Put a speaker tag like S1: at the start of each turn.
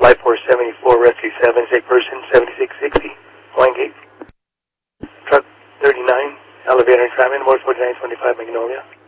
S1: 5474, Rescue 7, sick person 7660, Wine Gate. Truck 39, elevator and traffic, board 4925, Magnolia.